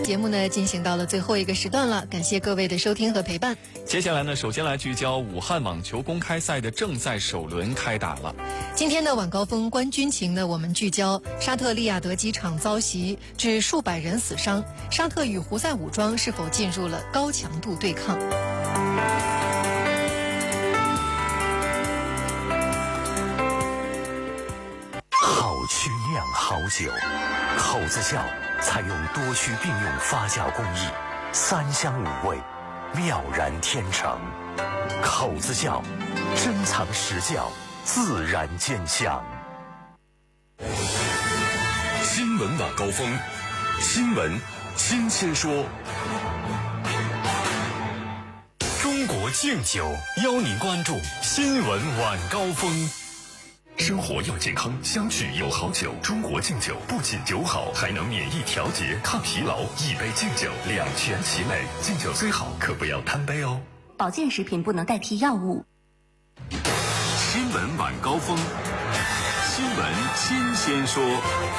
节目呢进行到了最后一个时段了，感谢各位的收听和陪伴。 接下来呢，首先来聚焦武汉网球公开赛的正赛首轮开打了。 今天的晚高峰观军情呢，我们聚焦沙特利雅得机场遭袭致数百人死伤，沙特与胡塞武装是否进入了高强度对抗？ 好曲酿好酒，口子窖采用多须并用发酵工艺，3香5味，妙然天成。口子窖，珍藏实窖，自然见香。 新闻晚高峰，新闻新鲜说。中国敬酒邀您关注新闻晚高峰。生活要健康，相聚有好酒。中国敬酒不仅酒好，还能免疫调节、抗疲劳。一杯敬酒，两全其美。敬酒虽好，可不要贪杯哦。 保健食品不能代替药物。 新闻晚高峰，新闻新鲜说。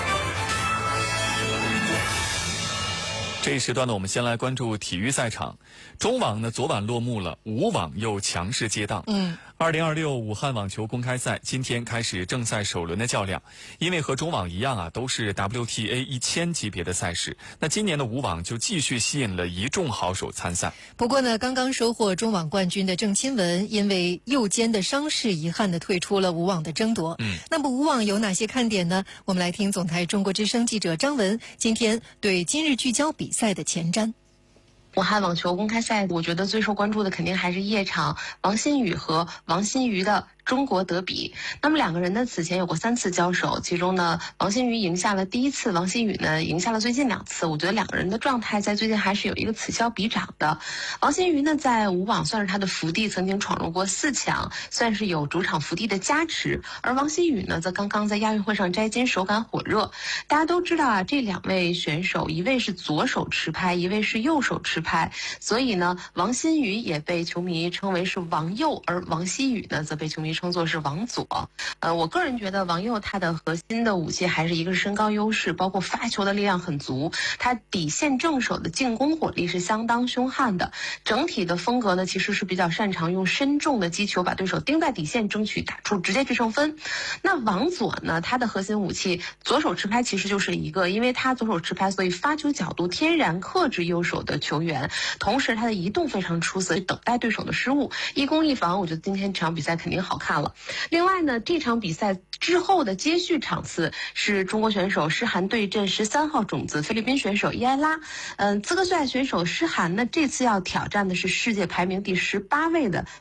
这一时段呢，我们先来关注体育赛场。中网呢，昨晚落幕了，武网又强势接档。2026武汉网球公开赛今天开始正赛首轮的较量。因为和中网一样啊，都是 WTA 1000级别的赛事，那今年的武网就继续吸引了一众好手参赛。 不过呢，刚刚收获中网冠军的郑钦文因为右肩的伤势，遗憾地退出了武网的争夺。那么武网有哪些看点呢？我们来听总台中国之声记者张文今天对今日聚焦比赛的前瞻。 武汉网球公开赛，我觉得最受关注的肯定还是夜场王欣雨和王欣瑜的中国德比。那么两个人呢，此前有过3次交手，其中呢，王欣瑜赢下了第1次，王欣雨呢赢下了最近2次。我觉得两个人的状态在最近还是有一个此消彼长的。王欣瑜呢，在武网算是他的福地，曾经闯入过4强，算是有主场福地的加持。而王欣雨呢，则刚刚在亚运会上摘金，手感火热。大家都知道啊，这2位选手，一位是左手持拍，一位是右手持拍，所以呢，王欣雨也被球迷称为是王右，而王欣雨呢，则被球迷称作是王左。我个人觉得王右他的核心的武器还是一个身高优势，包括发球的力量很足，他底线正手的进攻火力是相当凶悍的。整体的风格呢，其实是比较擅长用身重的击球把对手盯在底线，争取打出直接制胜分。那王左呢，他的核心武器左手持拍其实就是一个，因为他左手持拍，所以发球角度天然克制右手的球员，同时他的移动非常出色，等待对手的失误，一攻一防。我觉得今天这场比赛肯定好看了。另外呢，这场比赛之后的接续场次是中国选手诗涵对阵13号种子菲律宾选手伊埃拉。资格赛选手诗涵呢，这次要挑战的是世界排名第18位的